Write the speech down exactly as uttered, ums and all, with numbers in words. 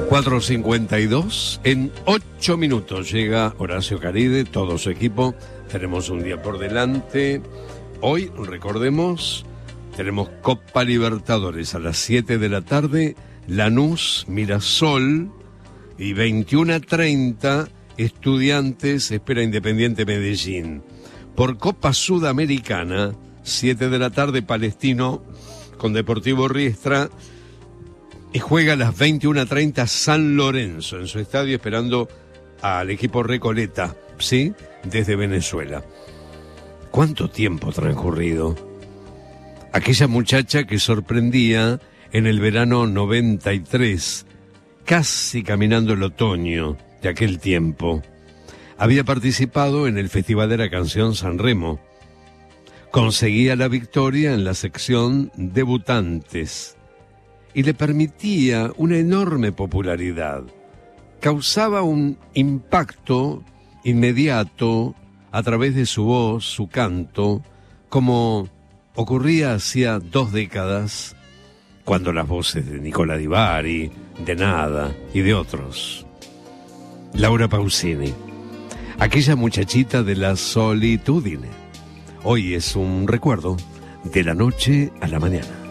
cuatro cincuenta y dos, en ocho minutos llega Horacio Caride, todo su equipo. Tenemos un día por delante. Hoy, recordemos, tenemos Copa Libertadores a las siete de la tarde, Lanús, Mirasol, y veintiuno treinta, Estudiantes espera Independiente Medellín. Por Copa Sudamericana, siete de la tarde, Palestino con Deportivo Riestra, y juega a las veintiuno treinta San Lorenzo en su estadio esperando al equipo Recoleta, ¿sí? Desde Venezuela. ¿Cuánto tiempo transcurrido? Aquella muchacha que sorprendía en el verano noventa y tres, casi caminando el otoño de aquel tiempo. Había participado en el Festival de la Canción San Remo. Conseguía la victoria en la sección debutantes y le permitía una enorme popularidad. Causaba un impacto inmediato a través de su voz, su canto, como ocurría hacía dos décadas, cuando las voces de Nicola Di Bari, de Nada y de otros. Laura Pausini, aquella muchachita de la solitudine. Hoy es un recuerdo de la noche a la mañana.